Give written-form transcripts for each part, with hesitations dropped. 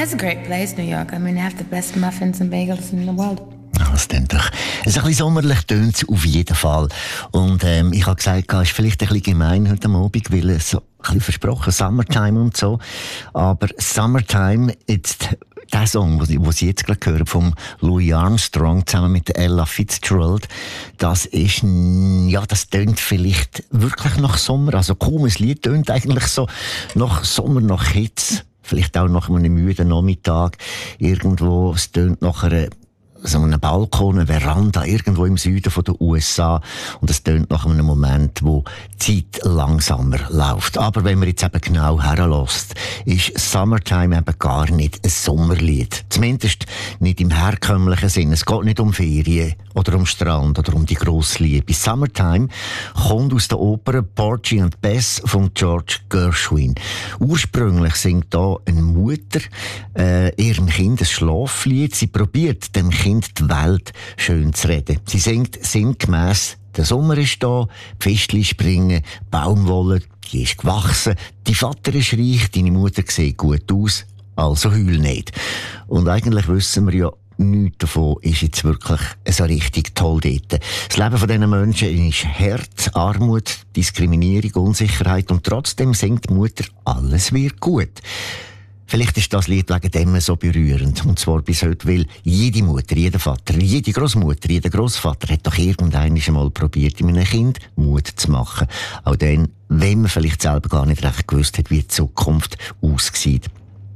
It's a great place, New York. I mean, they have the best muffins and bagels in the world. Das tönt doch. Ein bisschen sommerlich tönt es auf jeden Fall. Und ich habe gesagt, es ist vielleicht ein bisschen gemein heute Abend, weil es so ein bisschen versprochen, Summertime und so. Aber Summertime, jetzt der Song, den Sie jetzt gerade hören, von Louis Armstrong zusammen mit Ella Fitzgerald, das ist, ja, das tönt vielleicht wirklich nach Sommer. Also kaum ein Lied tönt eigentlich so nach Sommer, nach Hitze. Vielleicht auch nach einem müden Nachmittag. Irgendwo, es tönt nach so einem Balkon, eine Veranda, irgendwo im Süden von den USA. Und es tönt nach einem Moment, wo die Zeit langsamer läuft. Aber wenn man jetzt eben genau herlässt, ist Summertime eben gar nicht ein Sommerlied. Zumindest nicht im herkömmlichen Sinn. Es geht nicht um Ferien oder um Strand oder um die grosse Liebe. Summertime kommt aus der Oper Porgy and Bess von George Gershwin. Ursprünglich singt da eine Mutter ihrem Kind ein Schlaflied. Sie probiert dem Kind die Welt schön zu reden. Sie singt sinngemäss: der Sommer ist da, die Fischli springen, Baumwolle, die ist gewachsen, dein Vater ist reich, deine Mutter sieht gut aus, also heul nicht. Und eigentlich wissen wir ja, nichts davon ist jetzt wirklich so richtig toll dort. Das Leben von diesen Menschen ist hart, Armut, Diskriminierung, Unsicherheit, und trotzdem singt die Mutter, alles wird gut. Vielleicht ist das Lied wegen dem so berührend. Und zwar bis heute, weil jede Mutter, jeder Vater, jede Großmutter, jeder Großvater hat doch irgendwann einmal probiert, in einem Kind Mut zu machen. Auch dann, wenn man vielleicht selber gar nicht recht gewusst hat, wie die Zukunft aussieht.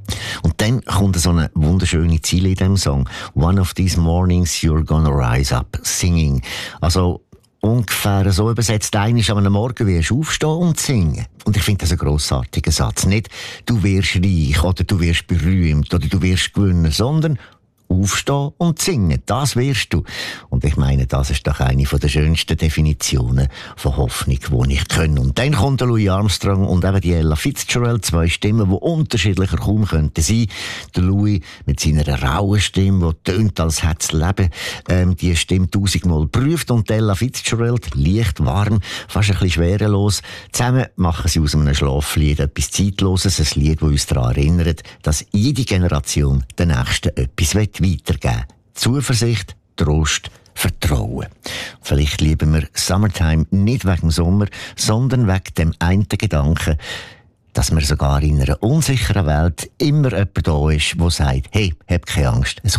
Und dann kommt so eine wunderschöne Ziele in diesem Song. One of these mornings you're gonna rise up singing. Also ungefähr so übersetzt: einmal an einem Morgen wirst du aufstehen und singen. Und ich finde das ein grossartiger Satz. Nicht, du wirst reich oder du wirst berühmt oder du wirst gewinnen, sondern aufstehen und singen. Das wirst du. Und ich meine, das ist doch eine der schönsten Definitionen von Hoffnung, die ich kenne. Und dann kommt der Louis Armstrong und eben die Ella Fitzgerald, zwei Stimmen, die unterschiedlicher kaum könnten sein. Der Louis mit seiner rauen Stimme, die tönt, als hätte das Leben die Stimme 1000-mal geprüft. Und Ella Fitzgerald, leicht, warm, fast ein bisschen schwerelos. Zusammen machen sie aus einem Schlaflied etwas Zeitloses, ein Lied, das uns daran erinnert, dass jede Generation der nächsten etwas weitergeben. Zuversicht, Trost, Vertrauen. Vielleicht lieben wir Summertime nicht wegen dem Sommer, sondern wegen dem einen Gedanken, dass man sogar in einer unsicheren Welt immer jemand da ist, der sagt: hey, hab keine Angst, es